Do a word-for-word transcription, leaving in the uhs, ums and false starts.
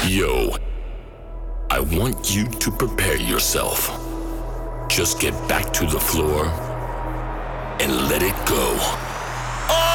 Yo, I want you to prepare yourself. Just get back to the floor and let it go.